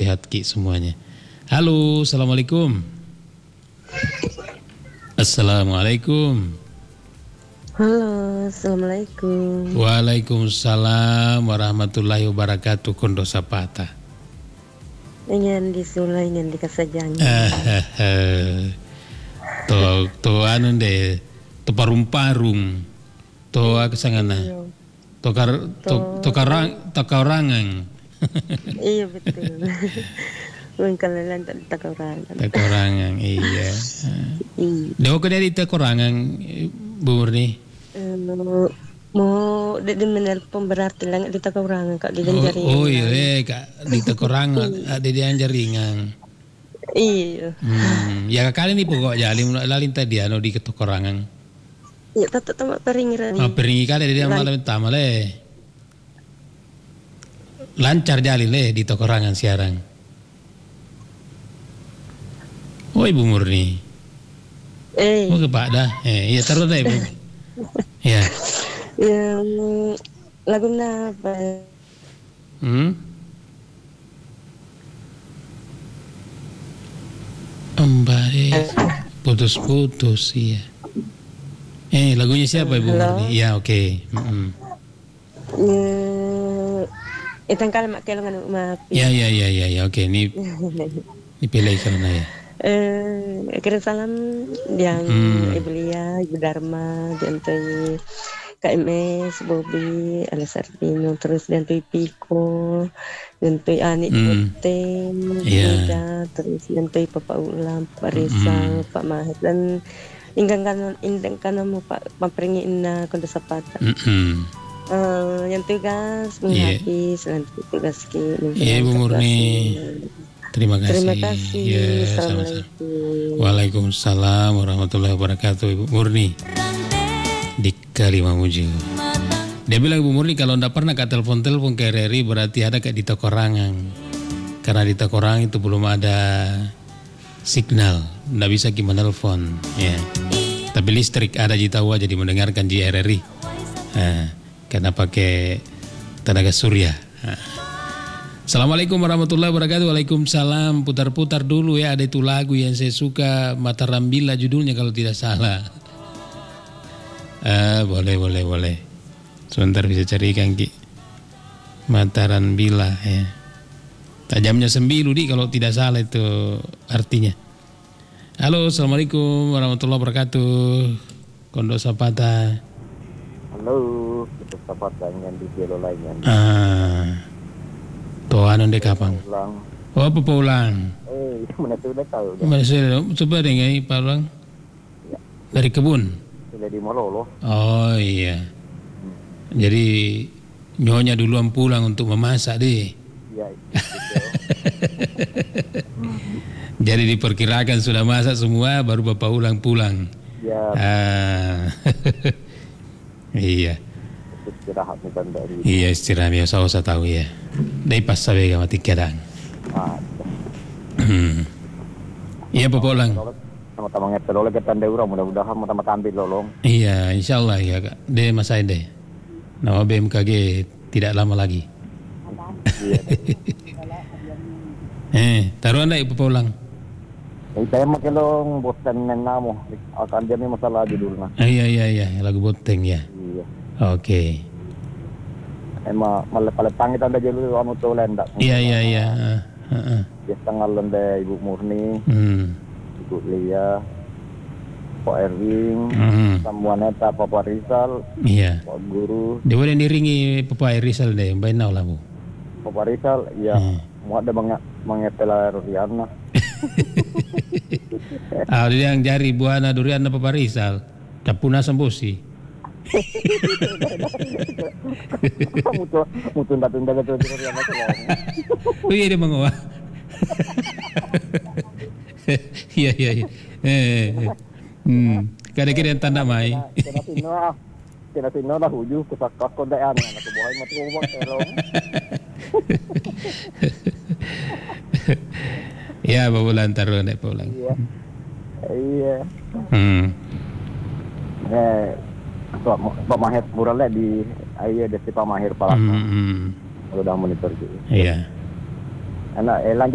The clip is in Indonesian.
sehat Ki semuanya. Halo, assalamualaikum. Assalamualaikum. Halo, assalamualaikum. Waalaikumsalam warahmatullahi wabarakatuh. Kondo sapata. Ingin disulai, ingin dikasajanya. To anu de, to parung-parung, to kesangana, to karangan. Iya betul. Mengkalalan tak karangan. Tak karangan, iya. Dewa ko dari tak karangan, Bu Murni. Mau di menelpon berarti lang di tak karangan kak di jaringan. Oh iya, kak di tak karangan, di jaringan. Iya. Ya kali ni pokok jalim lalin tadi anu di ketokorangan. Ya tetap tamak peringiran. Peringi kali dia malam tama le. Lancar jalin le di tokorangan siarang. Oh Ibu Murni. Oh ke Pak dah. Iya terus deh Ibu. Ya. Yang lagu apa? Embare putus-putus ya. Lagunya siapa Ibu Murni? Ya oke. Itang kalmak kailangan umapi. Ya oke ini dipilih karena ya. Kirim salam yang Ibu Lia, Ibu Dharma, diantui KMS, Bobby, Alasartino, terus diantui Piko, diantui Ani Puteng, Ida, terus diantui Papa Ulam, Pak Rizal, Pak Mahir, dan ingkang kanan mo Pak Pampringin na Kondo Sapata. Yang tugas menghapis, nanti tugas ki. Iya Ibu Murni. Terima kasih. Ya, sama-sama. Waalaikumsalam warahmatullahi wabarakatuh Ibu Murni di Kalimamuju. Dia bilang Ibu Murni kalau ndak pernah ke telepon ke RRI berarti ada kayak di Tokorangan. Karena di Tokorangan itu belum ada signal, ndak bisa kita telepon. Ya. Tapi listrik ada di tahu jadi mendengarkan di RRI. Karena pakai tenaga surya. Assalamualaikum warahmatullahi wabarakatuh. Waalaikumsalam. Putar-putar dulu ya, ada itu lagu yang saya suka, Mataram Bila judulnya kalau tidak salah. Boleh. Sebentar bisa carikan Ki. Mataram Bila ya. Tajamnya sembilu di kalau tidak salah itu artinya. Halo, assalamualaikum warahmatullahi wabarakatuh. Kondo Sapata. Halo, Kondo Sapata yang di Jelo lainnya. Toanon de kapang. Oh apa pulang? Mana sudah tahu. Mana sudah? Coba dengai pulang. Ya. Dari kebun. Sudah di Mololo. Oh iya. Jadi nyonya duluan pulang untuk memasak deh. Iya. Jadi diperkirakan sudah masak semua, baru bapak pulang. Ya. Iya. Istirahat nih kan dari. Iya istirahat ya, saya tahu ya. Dari pas sabe ga mati kadang. Iya bapak pulang. Sama-sama ngetel oleh kita orang mudah-mudahan sama-sama tampil lolong. Iya insyaallah ya kak. Deh mas Aide. Nama BMKG tidak lama lagi. Taruhan dah bapak pulang. Saya makin long bosan namo akan dia masalah judulnya. Iya lagu boteng ya. Iya. Oke. Malah paletang kita ada jalur anu tuh lendak. Iya. Biasa tanggal lende Ibu Murni, Ibu Lia, Pak Erwin, Samuaneta, Papa Rizal, iya. Pak Guru. Dia boleh diringi Papa Rizal deh, baik nau lah Bu. Papa Rizal, ya, mau ada mengetela Riana. Dia yang jari buana Duriana Papa Rizal, capuna sembusi. Mutu tunda gitu Riana salah. Oh iya dia mengawa. Iya. Kira-kira yang tanda mai. Kena sino lah huju kesakak kondaan anak buhay mati ubak terong. Ya babulan taruh naik pulang. Iya. Pak Mahir muralnya di desi Pak Mahir Palapa. Udah monitor juga. Iya. Lanjut